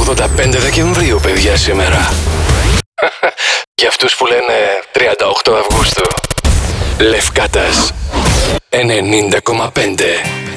85 Δεκεμβρίου, παιδιά, σήμερα. Για αυτούς που λένε 38 Αυγούστου. Λευκάτας 90,5.